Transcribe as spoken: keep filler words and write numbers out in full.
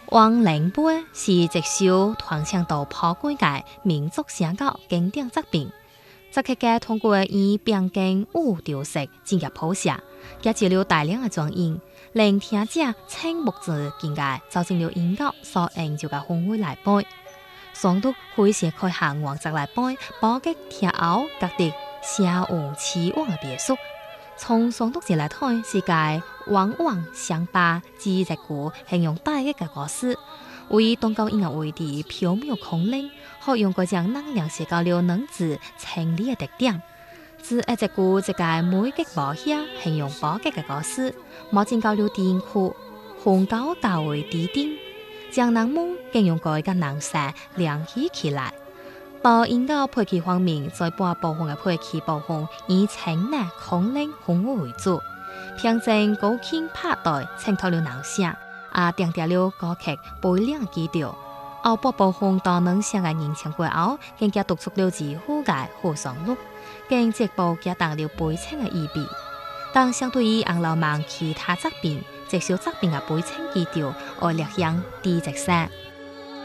《王灵杯》是一首传唱到破关嘅民族寫歌經典作品。作曲家通過以變更舞調式進入譜寫，加入了大量嘅轉音，令聽者瞠目之境界，走進了音樂所營造嘅氛圍內背。雙獨開始開行王則來背，波擊聽後各地聲無此往嘅別墅。從雙獨字來睇，是界往往相把之隻鼓形容大一嘅歌詞，為東高音樂為地飄渺空靈，可用嗰種能量寫到了能字清理嘅特點。自一隻鼓一界每擊波響，形容波擊嘅歌詞，冇進到了電庫，紅高高為地頂，將人夢形容嗰個能勢亮起起來。到音樂配器方面，在半部分嘅配器部分以清亮、空靈、宏偉為主，憑借高輕拍台襯托了能聲，也定定了歌曲背亮嘅基調。後半部分到能聲嘅認唱過後，更加讀出了自負嘅好旋律，更進一步加大了悲情嘅意味。但相對於紅樓夢其他作品，這首作品嘅悲情基調而略顯低一些。